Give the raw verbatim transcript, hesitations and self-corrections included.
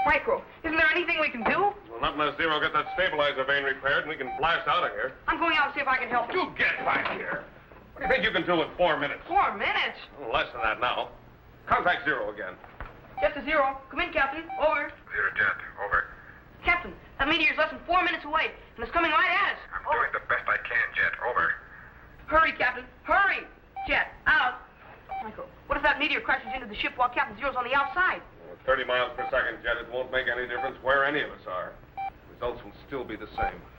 Micro, isn't there anything we can do? Well, not unless Zero gets that stabilizer vane repaired and we can blast out of here. I'm going out to see if I can help you. You get back here. What do you think you can do in four minutes? Four minutes? Well, less than that now. Contact Zero again. Jet to Zero. Come in, Captain. Over. Zero Jet, over. Captain, that meteor's less than four minutes away, and it's coming right at us. I'm doing the best I can, Jet, over. Hurry, Captain. Hurry. Jet, out. Micro, what if that meteor crashes into the ship while Captain Zero's on the outside? Well, at thirty miles per second, Jet, it won't make any difference where any of us are. Results will still be the same.